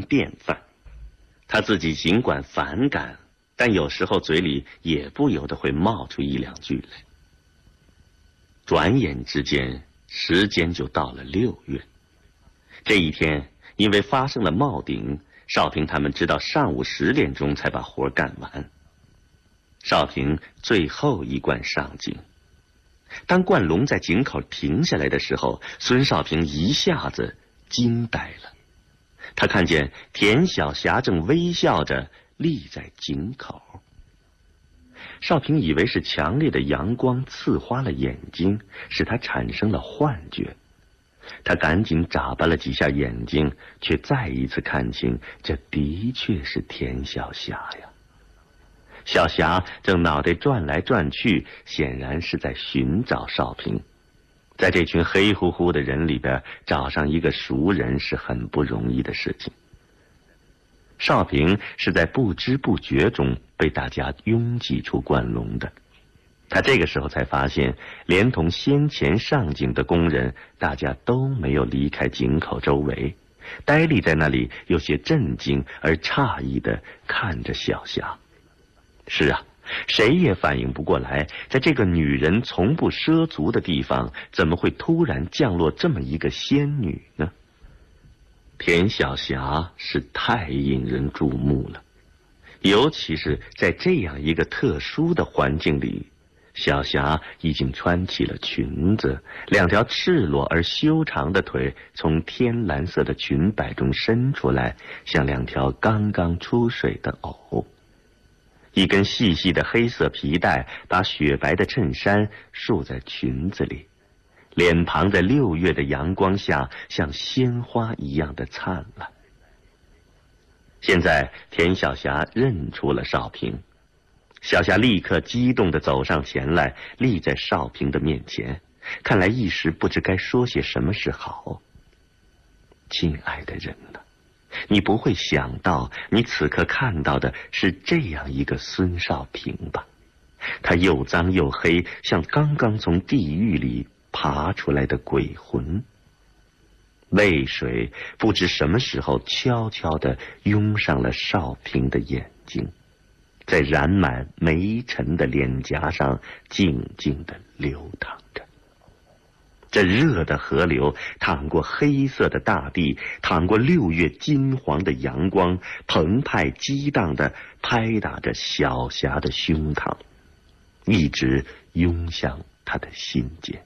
典范。他自己尽管反感，但有时候嘴里也不由得会冒出一两句来。转眼之间，时间就到了6月。这一天，因为发生了冒顶，少平他们直到上午10点钟才把活干完。少平最后一罐上井，当灌笼在井口停下来的时候，孙少平一下子惊呆了。他看见田晓霞正微笑着立在井口。少平以为是强烈的阳光刺花了眼睛，使他产生了幻觉。他赶紧眨巴了几下眼睛，却再一次看清，这的确是田晓霞呀。小霞正脑袋转来转去，显然是在寻找少平。在这群黑乎乎的人里边，找上一个熟人是很不容易的事情。少平是在不知不觉中被大家拥挤出灌笼的。他这个时候才发现，连同先前上井的工人，大家都没有离开井口周围，呆立在那里，有些震惊而诧异地看着小霞。是啊，谁也反应不过来，在这个女人从不涉足的地方，怎么会突然降落这么一个仙女呢？田晓霞是太引人注目了，尤其是在这样一个特殊的环境里，小霞已经穿起了裙子，2条赤裸而修长的腿从天蓝色的裙摆中伸出来，像2条刚刚出水的藕。一根细细的黑色皮带把雪白的衬衫束在裙子里，脸庞在6月的阳光下像鲜花一样的灿烂。现在田晓霞认出了少平，小霞立刻激动地走上前来，立在少平的面前，看来一时不知该说些什么是好。亲爱的人呐，你不会想到你此刻看到的是这样一个孙少平吧？他又脏又黑，像刚刚从地狱里爬出来的鬼魂。泪水不知什么时候悄悄地涌上了少平的眼睛，在染满煤尘的脸颊上静静地流淌着。这热的河流淌过黑色的大地，淌过6月金黄的阳光，澎湃激荡地拍打着小霞的胸膛，一直涌向她的心间。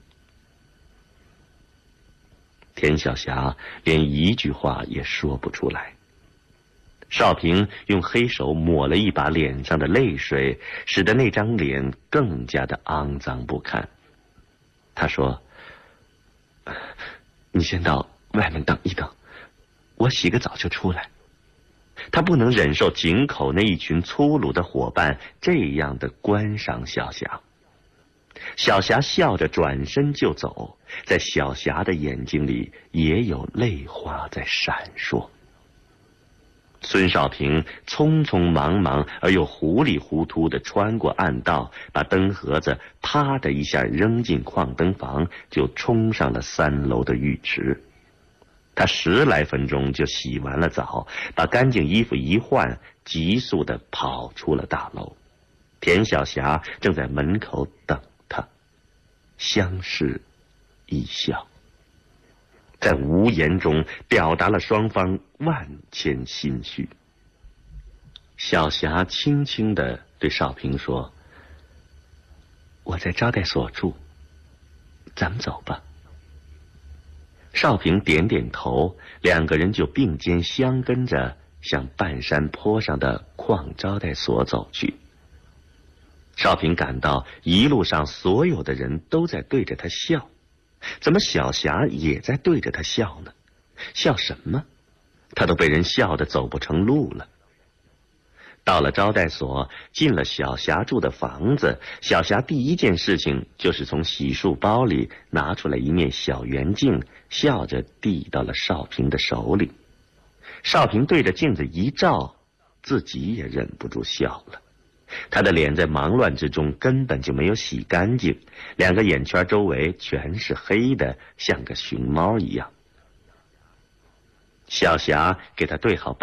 田晓霞连一句话也说不出来。少平用黑手抹了一把脸上的泪水，使得那张脸更加的肮脏不堪。他说：“你先到外面等一等，我洗个澡就出来。”他不能忍受井口那一群粗鲁的伙伴这样的观赏小霞。小霞笑着转身就走，在小霞的眼睛里也有泪花在闪烁。孙少平匆匆忙忙而又糊里糊涂地穿过暗道，把灯盒子啪的一下扔进矿灯房，就冲上了3楼的浴池。他10来分钟就洗完了澡，把干净衣服一换，急速地跑出了大楼。田晓霞正在门口等他，相视一笑，在无言中表达了双方万千心绪。小霞轻轻地对少平说：“我在招待所住，咱们走吧。”少平点点头，2个人就并肩相跟着向半山坡上的矿招待所走去。少平感到一路上所有的人都在对着他笑，怎么小霞也在对着他笑呢？笑什么？他都被人笑得走不成路了。到了招待所，进了小霞住的房子，小霞第一件事情就是从洗漱包里拿出来一面小圆镜，笑着递到了少平的手里。少平对着镜子一照，自己也忍不住笑了。他的脸在忙乱之中根本就没有洗干净，2个眼圈周围全是黑的，像个熊猫一样。小霞给他对好